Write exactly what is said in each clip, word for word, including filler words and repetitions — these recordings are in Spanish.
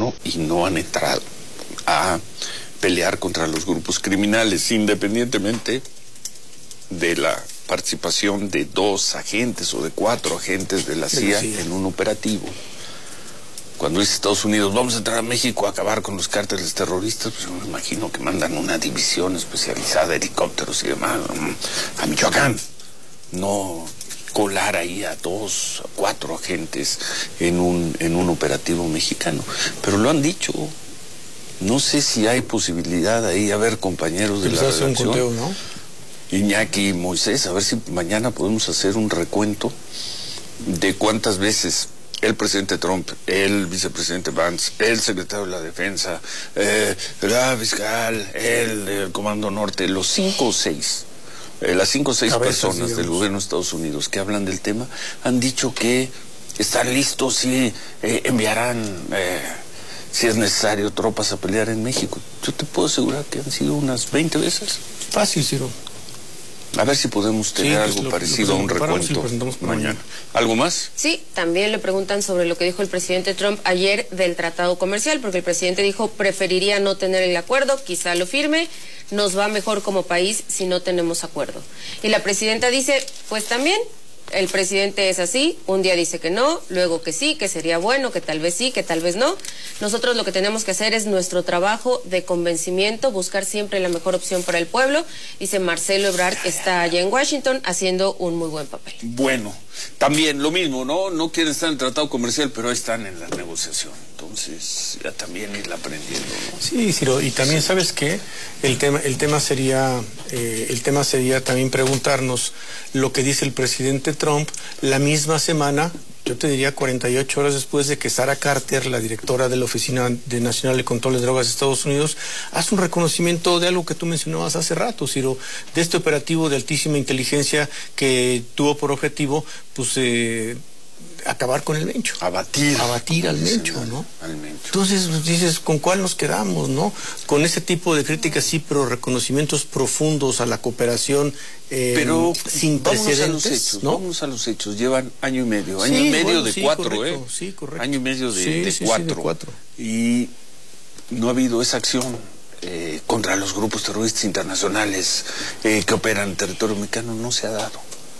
mexicano y no han entrado a pelear contra los grupos criminales, independientemente de la participación de dos agentes o de cuatro agentes de la C I A en un operativo. Cuando dice Estados Unidos, vamos a entrar a México a acabar con los cárteles terroristas, pues me imagino que mandan una división especializada, helicópteros y demás, a Michoacán. No colar ahí a dos, a cuatro agentes en un, en un operativo mexicano. Pero lo han dicho. No sé si hay posibilidad ahí, a ver, compañeros de la redacción, un conteo, ¿no? Iñaki y Moisés, a ver si mañana podemos hacer un recuento de cuántas veces el presidente Trump, el vicepresidente Vance, el secretario de la Defensa, eh, la fiscal, el, el Comando Norte, los cinco o seis, eh, las cinco o seis Cabezas, personas digamos. del gobierno de Estados Unidos que hablan del tema, han dicho que están listos y eh, enviarán, eh, si es necesario, tropas a pelear en México. Yo te puedo asegurar que han sido unas veinte veces. Fácil, Ciro. A ver si podemos tener sí, pues algo lo, parecido lo a un recuento mañana. mañana. ¿Algo más? Sí, también le preguntan sobre lo que dijo el presidente Trump ayer del tratado comercial, porque el presidente dijo preferiría no tener el acuerdo, quizá lo firme, nos va mejor como país si no tenemos acuerdo. Y la presidenta dice, pues también, el presidente es así, un día dice que no, luego que sí, que sería bueno, que tal vez sí, que tal vez no. Nosotros lo que tenemos que hacer es nuestro trabajo de convencimiento, buscar siempre la mejor opción para el pueblo. Dice Marcelo Ebrard, que está allá en Washington haciendo un muy buen papel. Bueno, también lo mismo, ¿no? No quieren estar en el tratado comercial, pero están en la negociación. Entonces, ya también irla aprendiendo, ¿no? Sí, Ciro, y también, ¿sabes qué? El tema, el tema sería, eh, el tema sería también preguntarnos lo que dice el presidente Trump la misma semana, yo te diría cuarenta y ocho horas después de que Sarah Carter, la directora de la Oficina de Nacional de Control de Drogas de Estados Unidos, hace un reconocimiento de algo que tú mencionabas hace rato, Ciro, de este operativo de altísima inteligencia que tuvo por objetivo, pues, eh, acabar con el mencho. Abatir. Abatir al mencho, ¿no? Al mencho. Entonces, pues, dices, ¿con cuál nos quedamos, no? Con ese tipo de críticas, sí, pero reconocimientos profundos a la cooperación eh, pero sin precedentes, a los hechos, ¿no? Vamos a los hechos. Llevan año y medio. Año sí, y medio bueno, de sí, cuatro, correcto, ¿eh? Sí, correcto. Año y medio de, sí, de, sí, cuatro. Sí, de cuatro. Y no ha habido esa acción eh, contra los grupos terroristas internacionales eh, que operan en territorio mexicano. No se ha dado.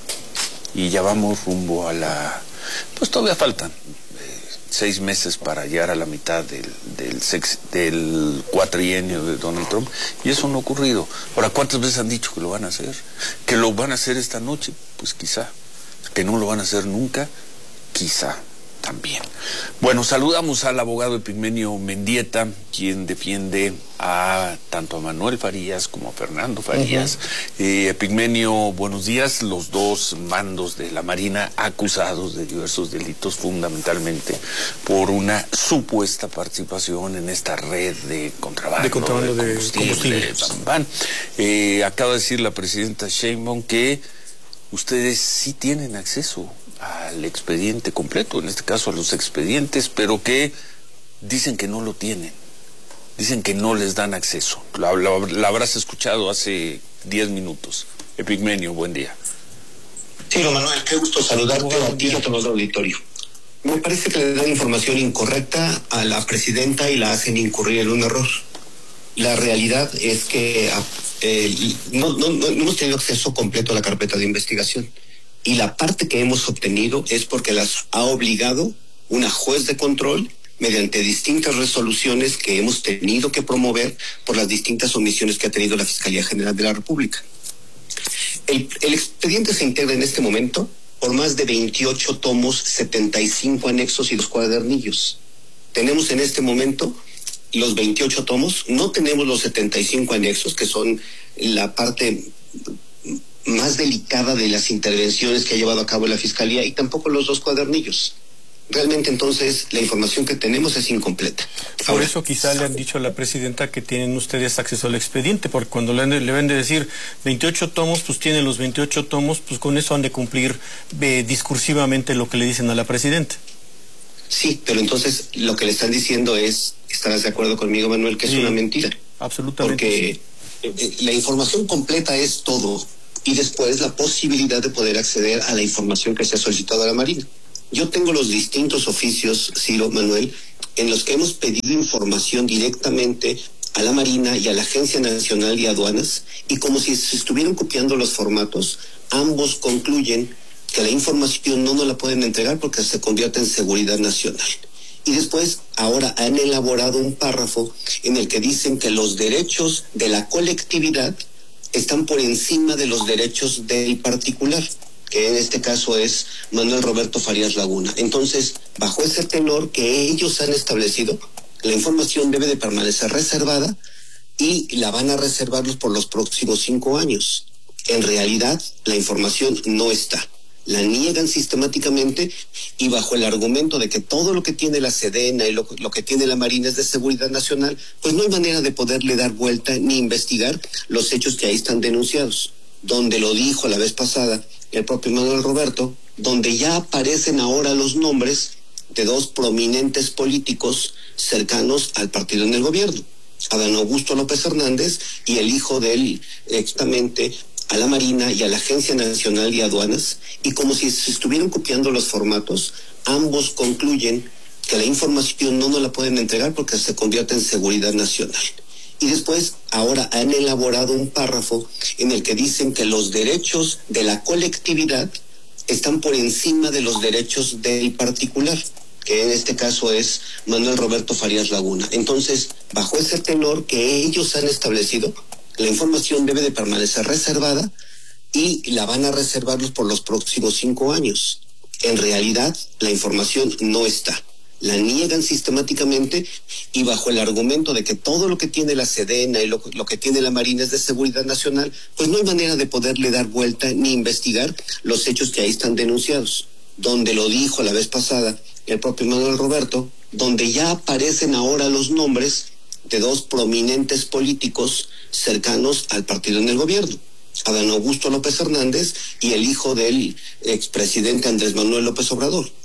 Y ya vamos rumbo a la... Pues todavía faltan eh, seis meses para llegar a la mitad del, del, sex, del cuatrienio de Donald Trump, y eso no ha ocurrido. Ahora, ¿cuántas veces han dicho que lo van a hacer? ¿Que lo van a hacer esta noche? Pues quizá. ¿Que no lo van a hacer nunca? Quizá también. Bueno, saludamos al abogado Epigmenio Mendieta, quien defiende a tanto a Manuel Farías como a Fernando Farías. Uh-huh. eh, Epigmenio, buenos días. Los dos mandos de la Marina acusados de diversos delitos, fundamentalmente por una supuesta participación en esta red de contrabando de, contrabando de combustible. De combustible. Eh, acaba de decir la presidenta Sheinbaum que ustedes sí tienen acceso al expediente completo, en este caso a los expedientes, pero que dicen que no lo tienen, dicen que no les dan acceso. La, la, la habrás escuchado hace diez minutos. Epigmenio, buen día. Sí, don Manuel, qué gusto saludarte a ti y a todo el auditorio. Me parece que le dan información incorrecta a la presidenta y la hacen incurrir en un error. La realidad es que eh, no, no, no hemos tenido acceso completo a la carpeta de investigación. Y la parte que hemos obtenido es porque las ha obligado una juez de control mediante distintas resoluciones que hemos tenido que promover por las distintas omisiones que ha tenido la Fiscalía General de la República. El, el expediente se integra en este momento por más de veintiocho tomos, setenta y cinco anexos y dos cuadernillos. Tenemos en este momento los veintiocho tomos, no tenemos los setenta y cinco anexos, que son la parte más delicada de las intervenciones que ha llevado a cabo la Fiscalía, y tampoco los dos cuadernillos. Realmente, entonces, la información que tenemos es incompleta. Por Ahora, eso quizá le han dicho a la presidenta que tienen ustedes acceso al expediente, porque cuando le, le ven de decir veintiocho tomos, pues tienen los veintiocho tomos, pues con eso han de cumplir eh, discursivamente lo que le dicen a la presidenta. Sí, pero entonces lo que le están diciendo es, estarás de acuerdo conmigo, Manuel, que es sí, una mentira. Absolutamente. Porque sí. eh, la información completa es todo, y después la posibilidad de poder acceder a la información que se ha solicitado a la Marina. Yo tengo los distintos oficios, Ciro, Manuel, en los que hemos pedido información directamente a la Marina y a la Agencia Nacional de Aduanas, y como si se estuvieran copiando los formatos, ambos concluyen que la información no nos la pueden entregar porque se convierte en seguridad nacional. Y después, ahora han elaborado un párrafo en el que dicen que los derechos de la colectividad están por encima de los derechos del particular, que en este caso es Manuel Roberto Farías Laguna. Entonces, bajo ese tenor que ellos han establecido, la información debe de permanecer reservada y la van a reservarlos por los próximos cinco años. En realidad, la información no está. La niegan sistemáticamente y bajo el argumento de que todo lo que tiene la Sedena y lo, lo que tiene la Marina es de seguridad nacional, pues no hay manera de poderle dar vuelta ni investigar los hechos que ahí están denunciados. Donde lo dijo la vez pasada el propio Manuel Roberto, donde ya aparecen ahora los nombres de dos prominentes políticos cercanos al partido en el gobierno, Adán Augusto López Hernández y el hijo del extamente a la Marina y a la Agencia Nacional de Aduanas, y como si se estuvieran copiando los formatos, ambos concluyen que la información no nos la pueden entregar porque se convierte en seguridad nacional. Y después, ahora han elaborado un párrafo en el que dicen que los derechos de la colectividad están por encima de los derechos del particular, que en este caso es Manuel Roberto Farías Laguna. Entonces, bajo ese tenor que ellos han establecido, la información debe de permanecer reservada y la van a reservarlos por los próximos cinco años. En realidad, la información no está. La niegan sistemáticamente y bajo el argumento de que todo lo que tiene la Sedena y lo, lo que tiene la Marina es de seguridad nacional, pues no hay manera de poderle dar vuelta ni investigar los hechos que ahí están denunciados. Donde lo dijo la vez pasada el propio Manuel Roberto, donde ya aparecen ahora los nombres de dos prominentes políticos cercanos al partido en el gobierno, Adán Augusto López Hernández y el hijo del expresidente Andrés Manuel López Obrador.